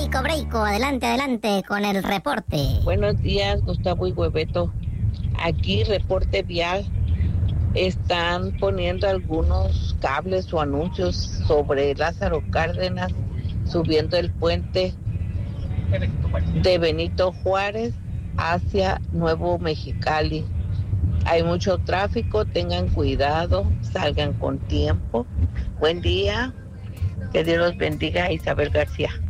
Breico, adelante con el reporte. Buenos días, Gustavo y Hueveto. Aquí, reporte vial. Están poniendo algunos cables o anuncios sobre Lázaro Cárdenas, subiendo el puente de Benito Juárez hacia Nuevo Mexicali. Hay mucho tráfico, tengan cuidado, salgan con tiempo. Buen día, que Dios los bendiga, Isabel García.